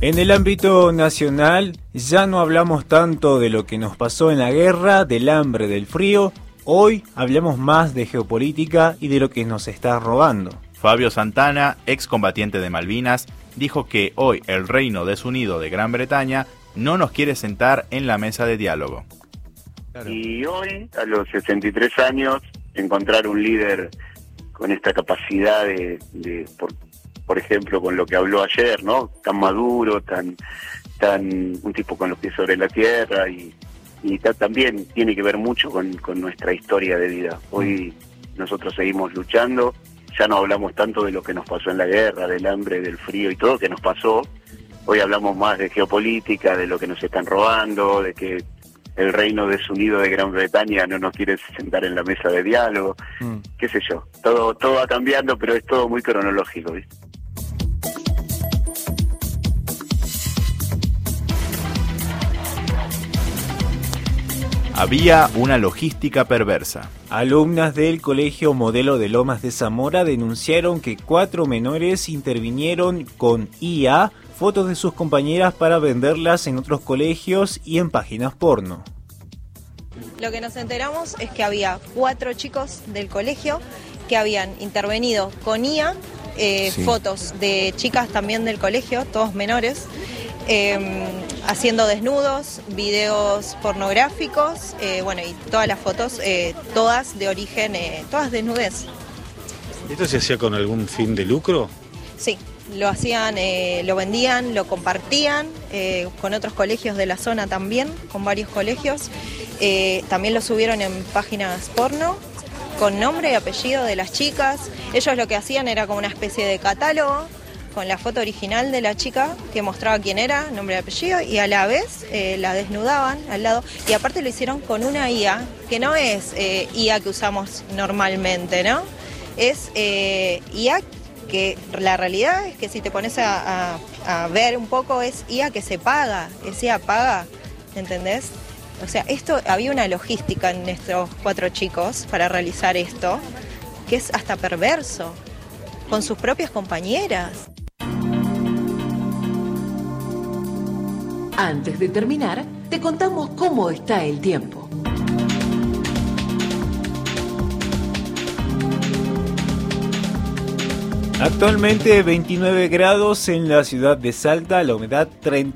En el ámbito nacional, ya no hablamos tanto de lo que nos pasó en la guerra, del hambre, del frío. Hoy hablamos más de geopolítica y de lo que nos está robando. Fabio Santana, excombatiente de Malvinas, dijo que hoy el Reino Desunido de Gran Bretaña no nos quiere sentar en la mesa de diálogo. Y hoy, a los 63 años, encontrar un líder con esta capacidad por ejemplo, con lo que habló ayer, ¿no? Tan maduro, tan un tipo con los pies sobre la tierra y también tiene que ver mucho con nuestra historia de vida. Hoy nosotros seguimos luchando, ya no hablamos tanto de lo que nos pasó en la guerra, del hambre, del frío y todo que nos pasó. Hoy hablamos más de geopolítica, de lo que nos están robando, de que el Reino Desunido de Gran Bretaña no nos quiere sentar en la mesa de diálogo, qué sé yo. Todo va cambiando, pero es todo muy cronológico, ¿viste? Había una logística perversa. Alumnas del Colegio Modelo de Lomas de Zamora denunciaron que 4 menores intervinieron con IA, fotos de sus compañeras para venderlas en otros colegios y en páginas porno. Lo que nos enteramos es que había 4 chicos del colegio que habían intervenido con IA, fotos de chicas también del colegio, todos menores, haciendo desnudos, videos pornográficos, y todas las fotos, todas de origen, todas desnudez. ¿Esto se hacía con algún fin de lucro? Sí, lo hacían, lo vendían, lo compartían con otros colegios de la zona también, con varios colegios. También lo subieron en páginas porno, con nombre y apellido de las chicas. Ellos lo que hacían era como una especie de catálogo, con la foto original de la chica que mostraba quién era, nombre y apellido, y a la vez la desnudaban al lado. Y aparte lo hicieron con una IA, que no es IA que usamos normalmente, ¿no? Es IA que la realidad es que si te pones a ver un poco, es IA que se paga, es IA paga, ¿entendés? O sea, había una logística en estos 4 chicos para realizar esto, que es hasta perverso, con sus propias compañeras. Antes de terminar, te contamos cómo está el tiempo. Actualmente 29 grados en la ciudad de Salta, la humedad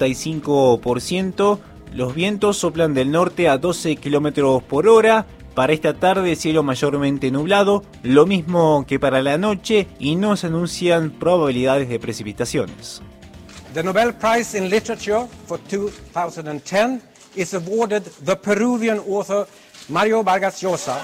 35%, los vientos soplan del norte a 12 km por hora. Para esta tarde cielo mayormente nublado, lo mismo que para la noche, y no se anuncian probabilidades de precipitaciones. The Nobel Prize in Literature for 2010 is awarded the Peruvian author Mario Vargas Llosa.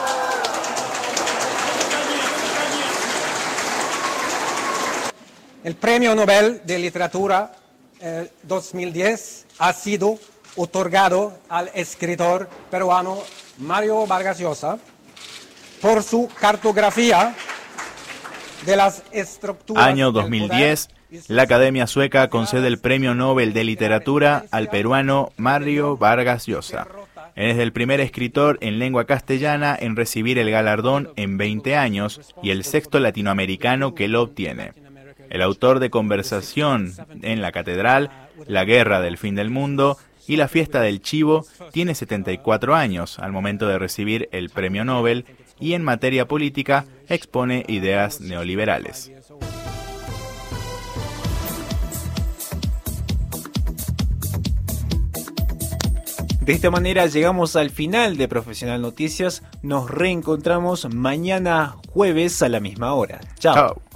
El Premio Nobel de Literatura 2010 ha sido otorgado al escritor peruano Mario Vargas Llosa por su cartografía de las estructuras. Año 2010, la Academia Sueca concede el Premio Nobel de Literatura al peruano Mario Vargas Llosa. Él es el primer escritor en lengua castellana en recibir el galardón en 20 años y el 6º latinoamericano que lo obtiene. El autor de Conversación en la Catedral, La Guerra del Fin del Mundo y La Fiesta del Chivo tiene 74 años al momento de recibir el Premio Nobel y en materia política expone ideas neoliberales. De esta manera llegamos al final de Profesional Noticias. Nos reencontramos mañana jueves a la misma hora. Chao.